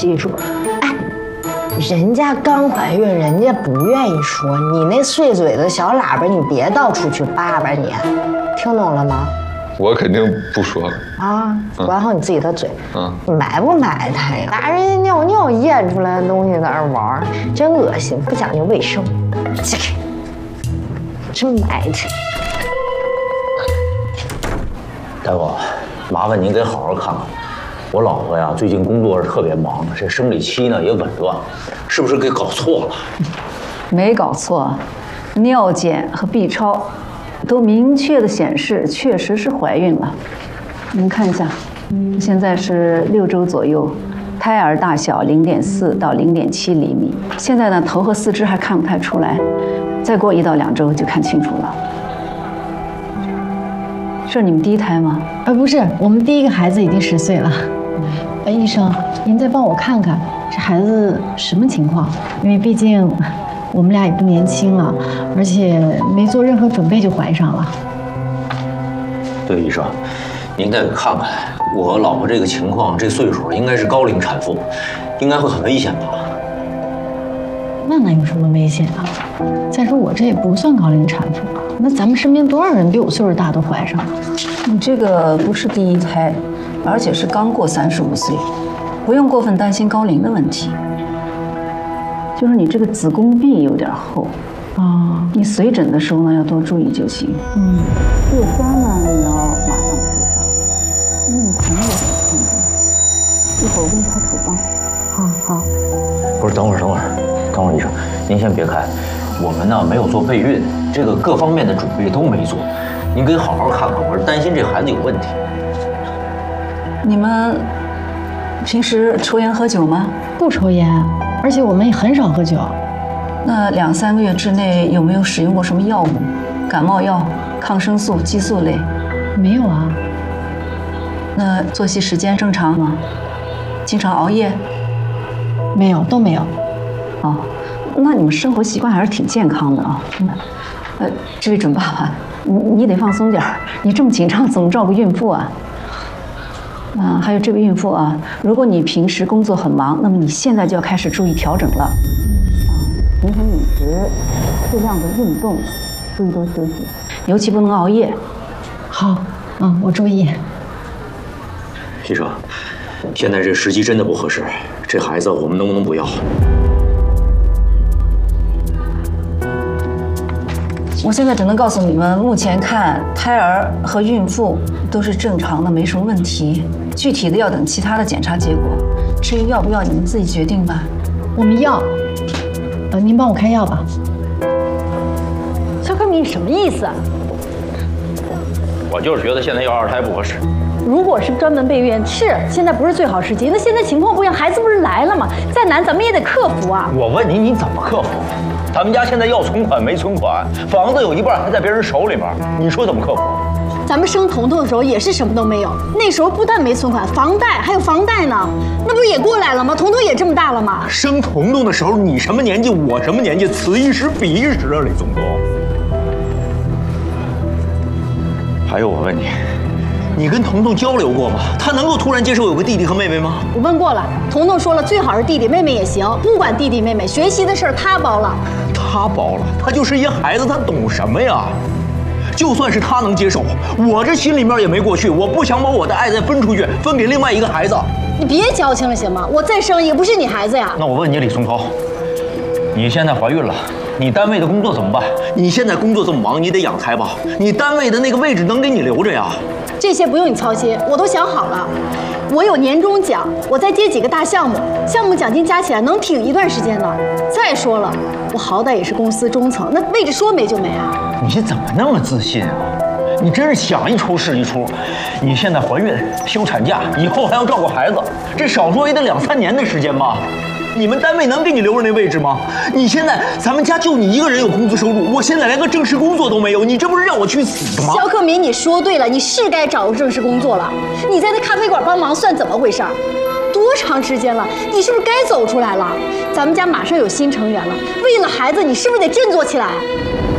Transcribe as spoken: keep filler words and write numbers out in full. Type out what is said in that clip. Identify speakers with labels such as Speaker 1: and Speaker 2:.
Speaker 1: 细数。哎，人家刚怀孕，人家不愿意说，你那碎嘴的小喇叭，你别到处去叭叭你，听懂了吗？
Speaker 2: 我肯定不说了
Speaker 1: 啊！管好你自己的嘴。
Speaker 2: 嗯，
Speaker 1: 你埋不埋汰呀？拿人家尿尿咽出来的东西在那玩，真恶心，不讲究卫生。这个真埋汰。
Speaker 3: 大夫，麻烦您给好好看看，我老婆呀最近工作是特别忙，这生理期呢也紊乱，是不是给搞错了？
Speaker 4: 没搞错，尿检和 B 超。 都明确的显示，确实是怀孕了。您看一下，现在是六周左右，胎儿大小零点四到零点七厘米。现在呢，头和四肢还看不太出来，再过一到两周就看清楚了。这是你们第一胎吗？
Speaker 5: 呃，不是，我们第一个孩子已经十岁了。呃，医生，您再帮我看看这孩子什么情况？因为毕竟。 我们俩也不年轻了，而且没做任何准备就怀上了。
Speaker 3: 对，医生，您再看看我老婆这个情况，这岁数应该是高龄产妇，应该会很危险吧？
Speaker 5: 那哪有什么危险啊？再说我这也不算高龄产妇，那咱们身边多少人比我岁数大都怀上了？
Speaker 4: 你这个不是第一胎，而且是刚过三十五岁，不用过分担心高龄的问题。 就是你这个子宫壁有点厚，啊、哦，你随诊的时候呢要多注意就行。嗯，叶酸呢你要马上吃上，因为你疼也很痛的，一会儿我给你开处方。
Speaker 5: 好好。
Speaker 3: 不是，等会儿，等会儿，等会儿，医生，您先别开，我们呢没有做备孕，这个各方面的准备都没做，您可以好好看看，我是担心这孩子有问题。
Speaker 4: 你们平时抽烟喝酒吗？
Speaker 5: 不抽烟。 而且我们也很少喝酒。
Speaker 4: 那两三个月之内有没有使用过什么药物？感冒药、抗生素、激素类？
Speaker 5: 没有啊。
Speaker 4: 那作息时间正常吗？经常熬夜？
Speaker 5: 没有，都没有。
Speaker 4: 哦，那你们生活习惯还是挺健康的啊。呃，这位准爸爸，你你得放松点儿，你这么紧张怎么照顾孕妇啊？ 啊，还有这位孕妇啊，如果你平时工作很忙，那么你现在就要开始注意调整了。啊，平衡饮食，适量的运动，注意多休息，尤其不能熬夜。
Speaker 5: 好，嗯，我注意。
Speaker 3: 医生，现在这时机真的不合适，这孩子我们能不能不要？
Speaker 4: 我现在只能告诉你们，目前看胎儿和孕妇都是正常的，没什么问题。具体的要等其他的检查结果。至于要不要，你们自己决定吧。
Speaker 5: 我们要。呃，您帮我开药吧。
Speaker 6: 肖克明，你什么意思啊？
Speaker 3: 我就是觉得现在要二胎不合适。
Speaker 6: 如果是专门备孕，是现在不是最好时机。那现在情况不一样，孩子不是来了吗？再难咱们也得克服啊。
Speaker 3: 我问你，你怎么克服？咱们家现在要存款没存款，房子有一半还在别人手里边，你说怎么克服？
Speaker 6: 咱们生彤彤的时候也是什么都没有，那时候不但没存款，房贷还有房贷呢，那不是也过来了吗？彤彤也这么大了吗？
Speaker 3: 生彤彤的时候你什么年纪，我什么年纪，此一时彼一时啊，李总统。还有我问你，你跟彤彤交流过吗？她能够突然接受有个弟弟和妹妹吗？
Speaker 6: 我问过了，彤彤说了，最好是弟弟妹妹也行，不管弟弟妹妹，学习的事儿他包了。
Speaker 3: 他包了，他就是一孩子，他懂什么呀？就算是他能接受，我这心里面也没过去。我不想把我的爱再分出去，分给另外一个孩子。
Speaker 6: 你别矫情了行吗？我再生一个不是你孩子呀。
Speaker 3: 那我问你，李松涛，你现在怀孕了，你单位的工作怎么办？你现在工作这么忙，你得养胎吧？你单位的那个位置能给你留着呀？
Speaker 6: 这些不用你操心，我都想好了。我有年终奖，我再接几个大项目，项目奖金加起来能挺一段时间呢。再说了，我好歹也是公司中层，那位置说没就没啊。
Speaker 3: 你怎么那么自信啊？你真是想一出是一出。你现在怀孕、休产假，以后还要照顾孩子，这少说也得两三年的时间吧？你们单位能给你留着那位置吗？你现在咱们家就你一个人有工资收入，我现在连个正式工作都没有，你这不是让我去死吗？
Speaker 6: 肖克民，你说对了，你是该找个正式工作了。你在那咖啡馆帮忙算怎么回事？多长时间了？你是不是该走出来了？咱们家马上有新成员了，为了孩子，你是不是得振作起来？